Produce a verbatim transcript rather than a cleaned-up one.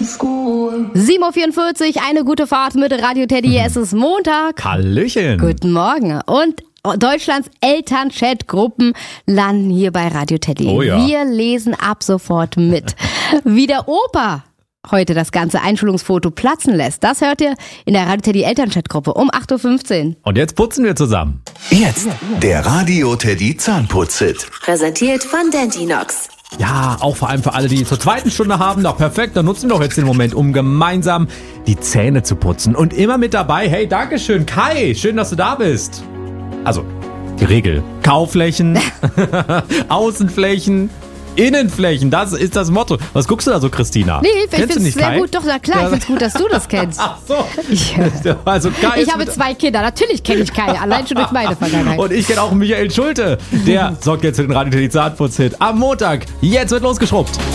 sieben Uhr vierundvierzig, eine gute Fahrt mit Radio Teddy. Es ist Montag. Hallöchen. Guten Morgen. Und Deutschlands Elternchat-Gruppen landen hier bei Radio Teddy. Oh ja. Wir lesen ab sofort mit, wie der Opa heute das ganze Einschulungsfoto platzen lässt. Das hört ihr in der Radio Teddy Elternchat-Gruppe um acht Uhr fünfzehn. Und jetzt putzen wir zusammen. Jetzt der Radio Teddy Zahnputz-Hit. Präsentiert von Dentinox. Ja, auch vor allem für alle, die zur zweiten Stunde haben. Doch perfekt, dann nutzen wir doch jetzt den Moment, um gemeinsam die Zähne zu putzen. Und immer mit dabei, hey, Dankeschön, Kai, schön, dass du da bist. Also, die Regel. Kauflächen, Außenflächen, Innenflächen, das ist das Motto. Was guckst du da so, Christina? Nee, ich finde es sehr Kai? gut. Doch, na klar, ich finde es gut, dass du das kennst. Ach so. Ja. Also, Kai Ich ist habe mit- zwei Kinder, natürlich kenne ich Kai, allein schon durch meine Vergangenheit. Und ich kenne auch Michael Schulte. Der sorgt jetzt für den Radio Teddy Zahnputz-Hit am Montag. Jetzt wird losgeschrubbt.